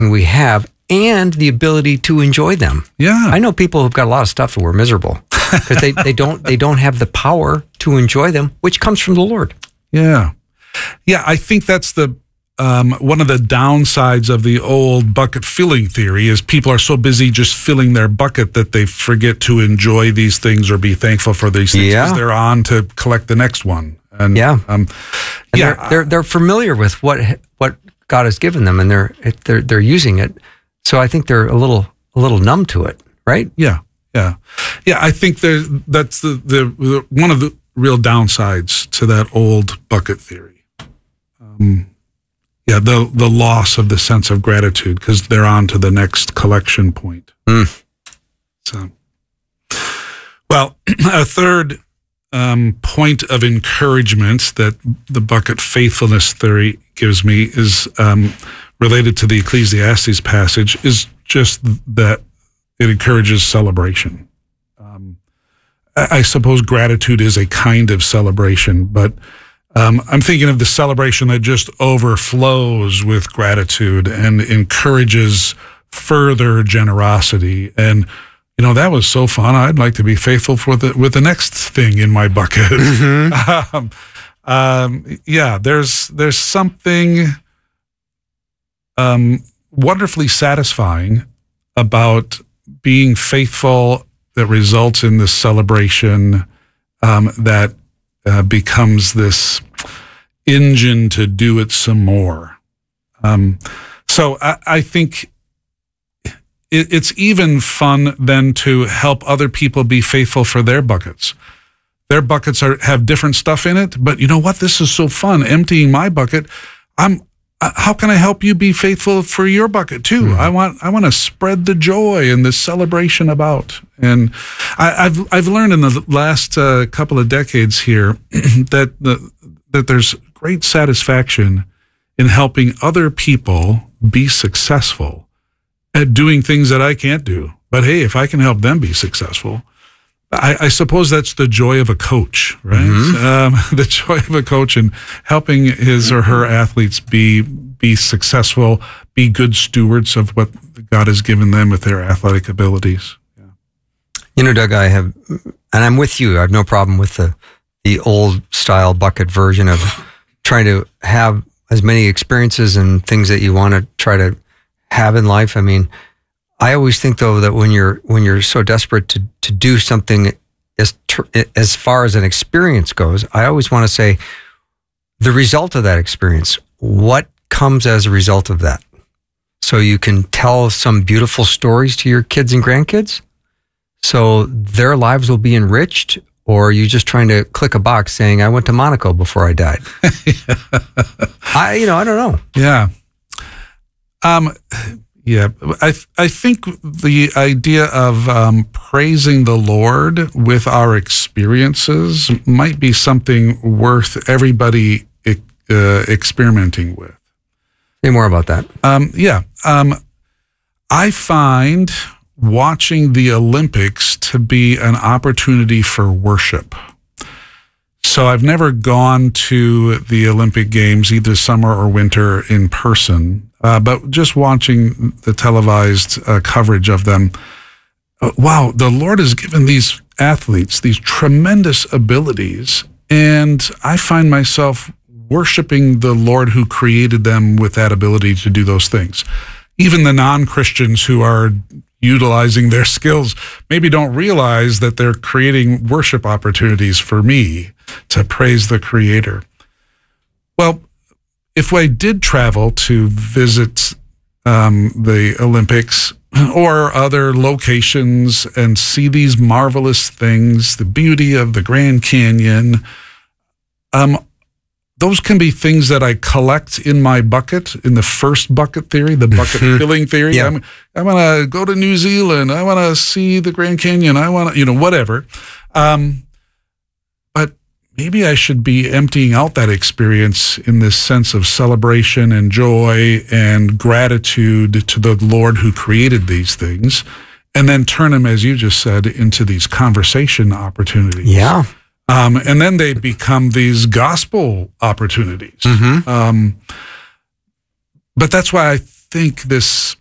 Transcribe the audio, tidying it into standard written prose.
we have and the ability to enjoy them. Yeah. I know people who've got a lot of stuff that were miserable because they don't have the power to enjoy them, which comes from the Lord. Yeah. Yeah, I think that's the one of the downsides of the old bucket filling theory is people are so busy just filling their bucket that they forget to enjoy these things or be thankful for these things because they're on to collect the next one. And they're familiar with what God has given them, and they're using it. So I think they're a little numb to it, right? Yeah. I think that's the one of the real downsides to that old bucket theory. The loss of the sense of gratitude because they're on to the next collection point. So, well, a third point of encouragement that the bucket faithfulness theory gives me is related to the Ecclesiastes passage is just that it encourages celebration. I suppose gratitude is a kind of celebration, but I'm thinking of the celebration that just overflows with gratitude and encourages further generosity. And, that was so fun. I'd like to be faithful with the next thing in my bucket. There's something wonderfully satisfying about being faithful that results in this celebration that becomes this engine to do it some more. So I think it's even fun then to help other people be faithful for their buckets. Their buckets have different stuff in it, but you know what? This is so fun. Emptying my bucket, how can I help you be faithful for your bucket too? Mm-hmm. I want to spread the joy and the celebration about. And I've learned in the last couple of decades here that there's great satisfaction in helping other people be successful at doing things that I can't do. But hey, if I can help them be successful, I suppose that's the joy of a coach, right? Mm-hmm. The joy of a coach in helping his or her athletes be successful, be good stewards of what God has given them with their athletic abilities. Yeah. Doug, and I'm with you. I have no problem with the old style bucket version of trying to have as many experiences and things that you want to try to have in life. I mean, I always think though that when you're so desperate to do something as far as an experience goes, I always want to say the result of that experience, what comes as a result of that? So you can tell some beautiful stories to your kids and grandkids, so their lives will be enriched, or are you just trying to click a box saying, I went to Monaco before I died? I don't know. Yeah. Yeah, I think the idea of praising the Lord with our experiences might be something worth everybody experimenting with. Say more about that. I find watching the Olympics to be an opportunity for worship. So I've never gone to the Olympic Games, either summer or winter, in person, but just watching the televised coverage of them. Wow, the Lord has given these athletes these tremendous abilities, and I find myself worshiping the Lord who created them with that ability to do those things. Even the non-Christians who are utilizing their skills maybe don't realize that they're creating worship opportunities for me to praise the Creator. Well, if I did travel to visit the Olympics or other locations and see these marvelous things, the beauty of the Grand Canyon, those can be things that I collect in my bucket, in the first bucket theory, the bucket filling theory. Yeah. I want to go to New Zealand. I want to see the Grand Canyon. I want to, whatever. But maybe I should be emptying out that experience in this sense of celebration and joy and gratitude to the Lord who created these things, and then turn them, as you just said, into these conversation opportunities. Yeah. And then they become these gospel opportunities. Mm-hmm. But that's why think this